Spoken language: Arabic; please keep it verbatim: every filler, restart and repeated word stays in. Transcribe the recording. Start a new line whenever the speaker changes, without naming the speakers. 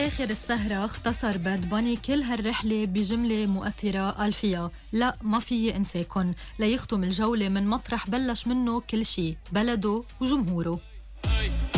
وبآخر السهرة اختصر باد باني كل هالرحلة بجملة مؤثرة قال فيها: لا ما فيي انساكن، ليختم الجولة من مطرح بلش منه كل شي، بلده وجمهوره.